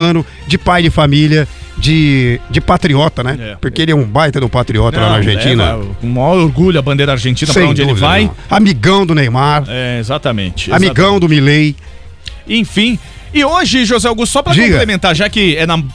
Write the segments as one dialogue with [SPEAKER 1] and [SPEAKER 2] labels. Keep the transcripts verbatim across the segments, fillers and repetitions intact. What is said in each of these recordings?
[SPEAKER 1] humano, de pai de família, de, de patriota, né? É. Porque ele é um baita do patriota não, lá na Argentina.
[SPEAKER 2] Leva com o maior orgulho a bandeira argentina para onde ele vai.
[SPEAKER 1] Não. Amigão do Neymar.
[SPEAKER 2] É, exatamente.
[SPEAKER 1] Amigão
[SPEAKER 2] exatamente.
[SPEAKER 1] do Milei.
[SPEAKER 2] Enfim, e hoje, José Augusto, só para complementar, já que é na,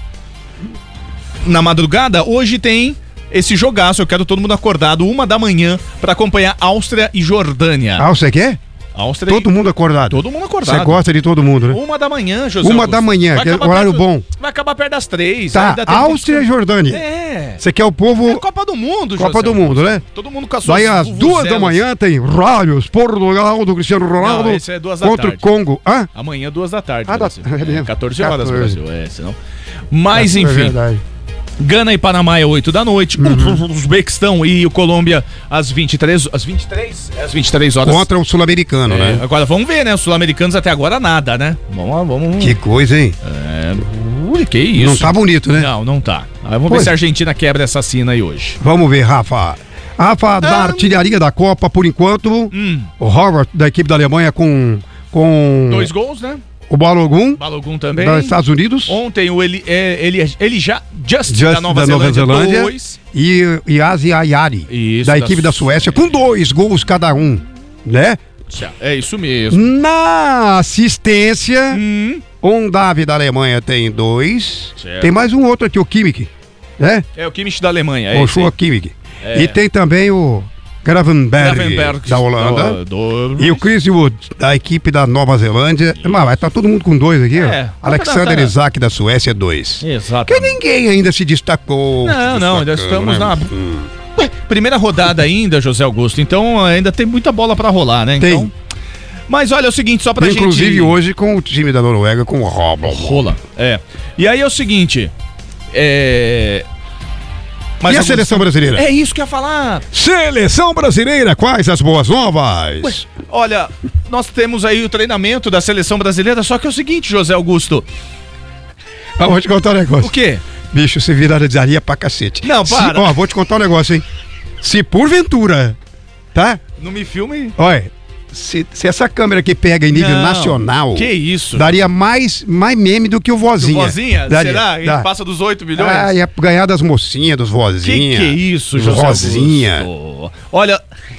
[SPEAKER 2] na madrugada, hoje tem esse jogaço, eu quero todo mundo acordado, uma da manhã, para acompanhar Áustria e Jordânia.
[SPEAKER 1] Áustria quê?
[SPEAKER 2] Áustria
[SPEAKER 1] todo
[SPEAKER 2] e...
[SPEAKER 1] mundo acordado.
[SPEAKER 2] Todo mundo acordado.
[SPEAKER 1] Você gosta de todo mundo, né?
[SPEAKER 2] Uma da manhã, José
[SPEAKER 1] Uma
[SPEAKER 2] Augusto.
[SPEAKER 1] da manhã, que é horário
[SPEAKER 2] perto,
[SPEAKER 1] bom.
[SPEAKER 2] Vai acabar perto das três.
[SPEAKER 1] Tá, Áustria e Jordânia.
[SPEAKER 2] É.
[SPEAKER 1] Você quer o povo...
[SPEAKER 2] É Copa do Mundo,
[SPEAKER 1] Copa
[SPEAKER 2] José
[SPEAKER 1] do
[SPEAKER 2] Augusto.
[SPEAKER 1] Mundo, né?
[SPEAKER 2] Todo mundo com as suas
[SPEAKER 1] Daí às duas da manhã tem Ralhos, Portugal do Cristiano Ronaldo.
[SPEAKER 2] Não, esse é duas da
[SPEAKER 1] contra
[SPEAKER 2] tarde.
[SPEAKER 1] o Congo. Hã?
[SPEAKER 2] Amanhã, duas da tarde.
[SPEAKER 1] Ah, da...
[SPEAKER 2] é, quatorze horas no
[SPEAKER 1] quatorze.
[SPEAKER 2] Brasil. É, senão... Mas,
[SPEAKER 1] é,
[SPEAKER 2] enfim.
[SPEAKER 1] É verdade.
[SPEAKER 2] Gana e Panamá é oito da noite, uhum. Uzbequistão e o Colômbia às vinte e três, às vinte e três, às vinte e três horas.
[SPEAKER 1] Contra o sul-americano, é, né?
[SPEAKER 2] Agora vamos ver, né? Os sul-americanos até agora nada, né? Vamos, vamos.
[SPEAKER 1] Que coisa, hein?
[SPEAKER 2] É, ui, que isso?
[SPEAKER 1] Não tá bonito, né?
[SPEAKER 2] Não, não tá. Aí vamos
[SPEAKER 1] pois.
[SPEAKER 2] ver se a Argentina quebra essa cena aí hoje.
[SPEAKER 1] Vamos ver, Rafa. Rafa, da ah, artilharia da Copa, por enquanto, hum. o Horvath, da equipe da Alemanha, com... com...
[SPEAKER 2] Dois gols, né?
[SPEAKER 1] O Balogun,
[SPEAKER 2] Balogun também.
[SPEAKER 1] dos Estados Unidos.
[SPEAKER 2] Ontem o Eli, é, ele, ele já Just,
[SPEAKER 1] Just
[SPEAKER 2] da Nova
[SPEAKER 1] da
[SPEAKER 2] Zelândia,
[SPEAKER 1] Nova Zelândia
[SPEAKER 2] dois.
[SPEAKER 1] E, e Asi Ayari,
[SPEAKER 2] isso,
[SPEAKER 1] da,
[SPEAKER 2] da
[SPEAKER 1] equipe da Suécia, com dois gols cada um, né?
[SPEAKER 2] É isso mesmo.
[SPEAKER 1] Na assistência,
[SPEAKER 2] hum.
[SPEAKER 1] um Davi da Alemanha tem dois.
[SPEAKER 2] Certo.
[SPEAKER 1] Tem mais um outro aqui, o Kimmich, né?
[SPEAKER 2] É o Kimmich da Alemanha. É
[SPEAKER 1] o Joshua Kimmich.
[SPEAKER 2] É.
[SPEAKER 1] E tem também o Gravenberg, Gravenberg da Holanda.
[SPEAKER 2] Do, do...
[SPEAKER 1] E o Chris Wood, da equipe da Nova Zelândia. Mas vai tá todo mundo com dois aqui,
[SPEAKER 2] é,
[SPEAKER 1] ó. Alexander Isaac da Suécia, dois.
[SPEAKER 2] Exato.
[SPEAKER 1] Que ninguém ainda se destacou.
[SPEAKER 2] Não, não, ainda estamos né? na Ué, primeira rodada ainda, José Augusto. Então ainda tem muita bola pra rolar, né? Então...
[SPEAKER 1] Tem.
[SPEAKER 2] Mas olha, é o seguinte, só pra
[SPEAKER 1] Inclusive, gente...
[SPEAKER 2] gente...
[SPEAKER 1] hoje com o time da Noruega, com o Rola.
[SPEAKER 2] Rola, é. E aí é o seguinte, é...
[SPEAKER 1] Mas e a seleção brasileira?
[SPEAKER 2] É isso que eu ia falar.
[SPEAKER 1] Seleção brasileira, quais as boas novas?
[SPEAKER 2] Ué, olha, nós temos aí o treinamento da seleção brasileira, só que é o seguinte, José Augusto.
[SPEAKER 1] Ah, vou te contar um negócio.
[SPEAKER 2] O quê?
[SPEAKER 1] Bicho, você viraria pra cacete.
[SPEAKER 2] Não, para.
[SPEAKER 1] Se, ó, vou te contar um negócio, hein. Se porventura, tá?
[SPEAKER 2] Não me filme.
[SPEAKER 1] Olha, se, se essa câmera aqui pega em nível
[SPEAKER 2] não,
[SPEAKER 1] nacional...
[SPEAKER 2] Que isso?
[SPEAKER 1] Daria mais, mais meme do que o Vozinha.
[SPEAKER 2] O Vozinha?
[SPEAKER 1] Daria,
[SPEAKER 2] Será? A gente
[SPEAKER 1] dá.
[SPEAKER 2] passa dos oito milhões?
[SPEAKER 1] Ah, ia ganhar das mocinhas, dos Vozinha.
[SPEAKER 2] Que que é isso,
[SPEAKER 1] dos
[SPEAKER 2] José
[SPEAKER 1] Vozinha.
[SPEAKER 2] Augusto? Olha...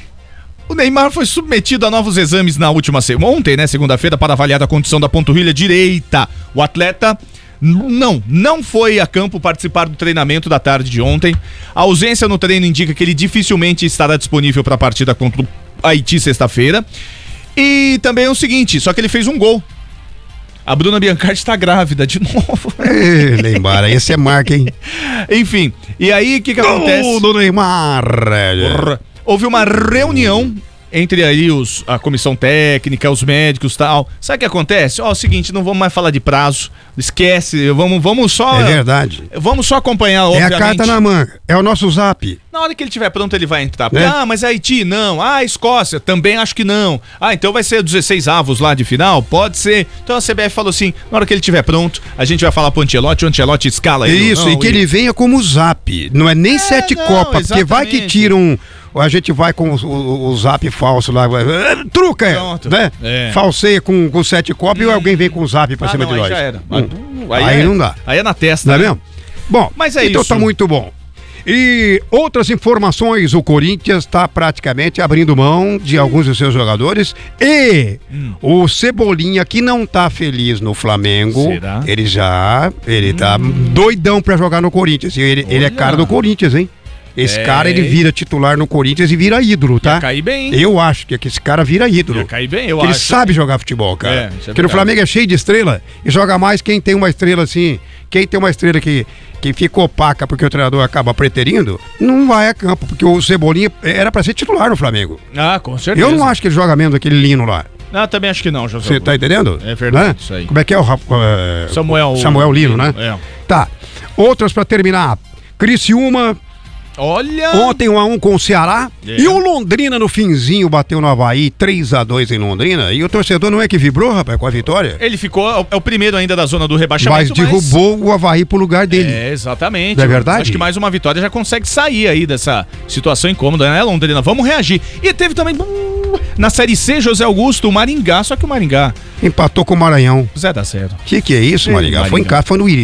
[SPEAKER 2] O Neymar foi submetido a novos exames na última semana, ontem, né, segunda-feira, para avaliar a condição da panturrilha direita. O atleta não, não foi a campo participar do treinamento da tarde de ontem. A ausência no treino indica que ele dificilmente estará disponível para a partida contra o Haiti sexta-feira. E também é o seguinte, só que ele fez um gol. A Bruna Biancardi está grávida de novo.
[SPEAKER 1] Ei, Neymar, esse é marca, hein?
[SPEAKER 2] Enfim, e aí o que que acontece?
[SPEAKER 1] Gol do Neymar!
[SPEAKER 2] Porra. Houve uma reunião entre aí os, a comissão técnica, os médicos e tal. Sabe o que acontece? Ó, é o seguinte, não vamos mais falar de prazo. Esquece, vamos, vamos só...
[SPEAKER 1] É verdade.
[SPEAKER 2] Vamos só acompanhar, obviamente.
[SPEAKER 1] É a carta na manga, é o nosso zap.
[SPEAKER 2] Na hora que ele estiver pronto, ele vai entrar.
[SPEAKER 1] É?
[SPEAKER 2] Ah, mas Haiti, não. Ah, Escócia, também acho que não. Ah, então vai ser dezesseis avos lá de final? Pode ser. Então a C B F falou assim, na hora que ele estiver pronto, a gente vai falar pro Ancelotti, o Ancelotti escala ele.
[SPEAKER 1] Isso,
[SPEAKER 2] não,
[SPEAKER 1] e que
[SPEAKER 2] e...
[SPEAKER 1] ele venha como zap. Não é nem
[SPEAKER 2] é,
[SPEAKER 1] sete
[SPEAKER 2] não,
[SPEAKER 1] copas, porque
[SPEAKER 2] exatamente.
[SPEAKER 1] vai que tira um... A gente vai com o, o, o zap falso lá, truca,
[SPEAKER 2] Pronto.
[SPEAKER 1] né?
[SPEAKER 2] É.
[SPEAKER 1] Falseia com, com sete copas hum. e alguém vem com o zap pra
[SPEAKER 2] ah,
[SPEAKER 1] cima
[SPEAKER 2] não,
[SPEAKER 1] de nós.
[SPEAKER 2] Aí já era.
[SPEAKER 1] Hum.
[SPEAKER 2] Aí,
[SPEAKER 1] aí
[SPEAKER 2] é,
[SPEAKER 1] não dá.
[SPEAKER 2] Aí é na testa.
[SPEAKER 1] Não é
[SPEAKER 2] né?
[SPEAKER 1] mesmo? Bom,
[SPEAKER 2] mas é
[SPEAKER 1] então
[SPEAKER 2] isso.
[SPEAKER 1] tá muito bom. E outras informações, o Corinthians está praticamente abrindo mão de alguns dos seus jogadores e hum. o Cebolinha, que não tá feliz no Flamengo,
[SPEAKER 2] Será?
[SPEAKER 1] ele já, ele hum. tá doidão pra jogar no Corinthians. Ele, ele é cara do Corinthians, hein? Esse é. cara, ele vira titular no Corinthians e vira ídolo, tá?
[SPEAKER 2] Ia cair bem.
[SPEAKER 1] Eu acho que esse cara vira ídolo.
[SPEAKER 2] Ia cair bem, eu
[SPEAKER 1] Porque
[SPEAKER 2] acho.
[SPEAKER 1] ele sabe jogar futebol, cara.
[SPEAKER 2] É,
[SPEAKER 1] Porque no Flamengo é cheio de estrela e joga mais quem tem uma estrela assim. Quem tem uma estrela que, que fica opaca porque o treinador acaba preterindo, não vai a campo, porque o Cebolinha era pra ser titular no Flamengo.
[SPEAKER 2] Ah, com certeza.
[SPEAKER 1] Eu não acho que ele joga menos aquele Lino lá.
[SPEAKER 2] Ah, também acho que não, José.
[SPEAKER 1] Você tá entendendo?
[SPEAKER 2] É verdade,
[SPEAKER 1] né?
[SPEAKER 2] Isso aí.
[SPEAKER 1] Como é que é o... Uh,
[SPEAKER 2] Samuel...
[SPEAKER 1] Samuel Lino, né?
[SPEAKER 2] É.
[SPEAKER 1] Tá. Outras pra terminar. Criciúma...
[SPEAKER 2] Olha!
[SPEAKER 1] Ontem um a um com o Ceará é. E o Londrina no finzinho bateu no Avaí três a dois em Londrina. E o torcedor não é que vibrou, rapaz, com a vitória?
[SPEAKER 2] Ele ficou, é o primeiro ainda da zona do rebaixamento.
[SPEAKER 1] Mas derrubou mas... o Avaí pro lugar dele.
[SPEAKER 2] É, exatamente.
[SPEAKER 1] Não é verdade?
[SPEAKER 2] Acho que mais uma vitória já consegue sair aí dessa situação incômoda, né, Londrina? Vamos reagir. E teve também na Série C, José Augusto, o Maringá, só que o Maringá
[SPEAKER 1] empatou com o Maranhão.
[SPEAKER 2] Zé dá certo.
[SPEAKER 1] Que que é isso, Maringá? Maringá. Foi em casa, foi no Iri.